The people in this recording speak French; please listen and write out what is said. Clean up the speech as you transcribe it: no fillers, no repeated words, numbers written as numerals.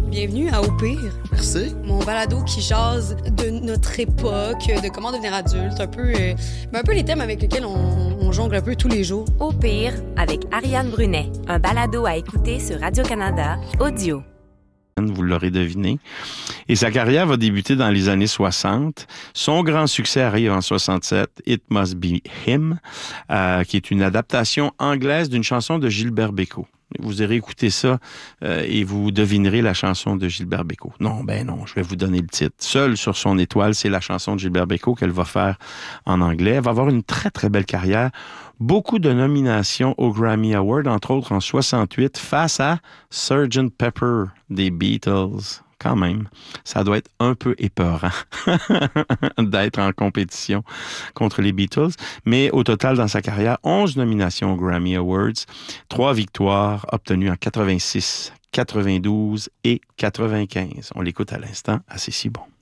Bienvenue à Au Pire. Merci. Mon balado qui jase de notre époque, de comment devenir adulte, un peu les thèmes avec lesquels on jongle un peu tous les jours. Au Pire, avec Ariane Brunet, un balado à écouter sur Radio-Canada, audio. Vous l'aurez deviné. Et sa carrière va débuter dans les années 60. Son grand succès arrive en 67, It Must Be Him, qui est une adaptation anglaise d'une chanson de Gilbert Bécaud. Vous aurez écouté ça et vous devinerez la chanson de Gilbert Bécaud. Non, je vais vous donner le titre. Seule sur son étoile, c'est la chanson de Gilbert Bécaud qu'elle va faire en anglais. Elle va avoir une très, très belle carrière. Beaucoup de nominations au Grammy Award, entre autres en 68, face à Sgt. Pepper des Beatles. Quand même, ça doit être un peu épeurant d'être en compétition contre les Beatles. Mais au total, dans sa carrière, 11 nominations aux Grammy Awards, 3 victoires obtenues en 86, 92 et 95. On l'écoute à l'instant, assez si bon.